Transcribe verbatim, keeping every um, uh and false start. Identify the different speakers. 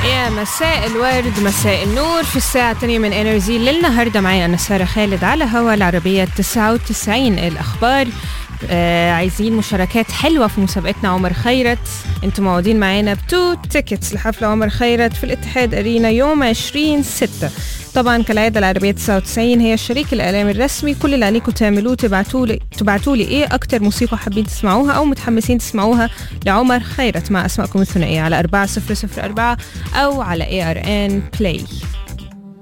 Speaker 1: يا مساء الورد، مساء النور في الساعة الثانية من انرجي للنهاردة. معي أنا سارة خالد على هوا العربية تسعة وتسعين. الأخبار آه عايزين مشاركات حلوة في مسابقتنا عمر خيرت. انتم موعودين معانا بتو تيكتس لحفل عمر خيرت في الاتحاد أرينا يوم عشرين ستة. طبعا كالعادة العربية تسعة وتسعين هي الشريك الإعلامي الرسمي. كل اللي عليكم تعملوه تبعتوا لي تبعتوا لي ايه أكتر موسيقى حابين تسمعوها أو متحمسين تسمعوها لعمر خيرت مع أسماءكم الثنائية على أربعة صفر صفر أربعة أو على إيه آر إن Play.